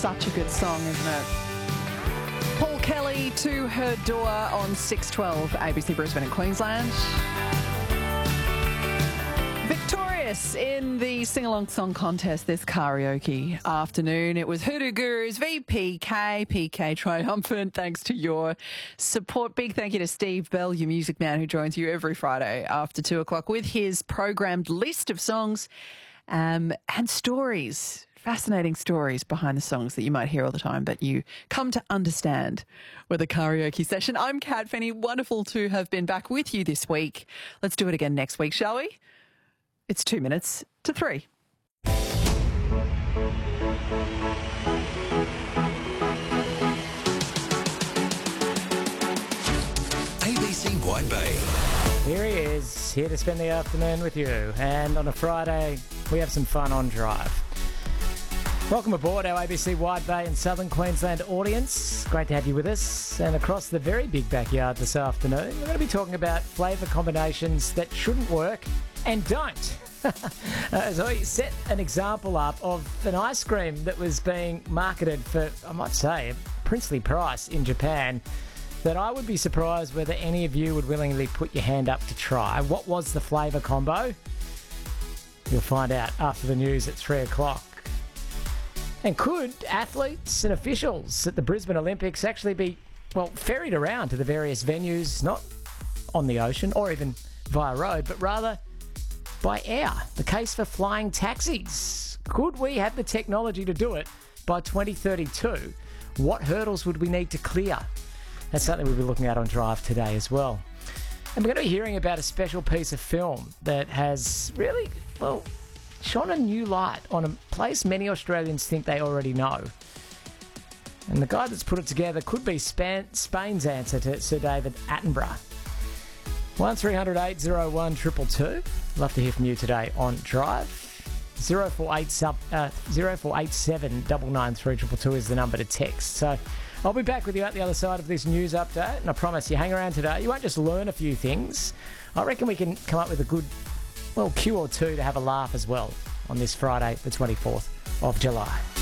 such a good song, isn't it? Paul Kelly, To Her Door on 612 ABC Brisbane in Queensland. Victorious in the sing-along song contest this karaoke afternoon. It was Hoodoo Gurus VPK, PK triumphant thanks to your support. Big thank you to Steve Bell, your music man, who joins you every Friday after 2 o'clock with his programmed list of songs and stories. Fascinating stories behind the songs that you might hear all the time, but you come to understand with a karaoke session. I'm Kat Fenny. Wonderful to have been back with you this week. Let's do it again next week, shall we? It's 2 minutes to 3. ABC Wide Bay. Here he is, here to spend the afternoon with you. And on a Friday, we have some fun on Drive. Welcome aboard our ABC Wide Bay and Southern Queensland audience. Great to have you with us. And across the very big backyard this afternoon, we're going to be talking about flavour combinations that shouldn't work and don't. So we set an example up of an ice cream that was being marketed for, I might say, a princely price in Japan that I would be surprised whether any of you would willingly put your hand up to try. What was the flavour combo? You'll find out after the news at 3 o'clock. And could athletes and officials at the Brisbane Olympics actually be, ferried around to the various venues, not on the ocean or even via road, but rather by air? The case for flying taxis. Could we have the technology to do it by 2032? What hurdles would we need to clear? That's something we'll be looking at on Drive today as well. And we're going to be hearing about a special piece of film that has really, shone a new light on a place many Australians think they already know. And the guy that's put it together could be Spain's answer to Sir David Attenborough. 1300 801 222. Love to hear from you today on Drive. 0487 993 222 is the number to text. So I'll be back with you at the other side of this news update, and I promise you hang around today. You won't just learn a few things. I reckon we can come up with a good cue or two to have a laugh as well on this Friday, the 24th of July.